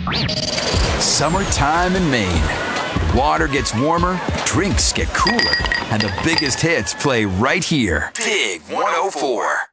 Summertime in Maine. Water gets warmer, drinks get cooler, and the biggest hits play right here. Big 104.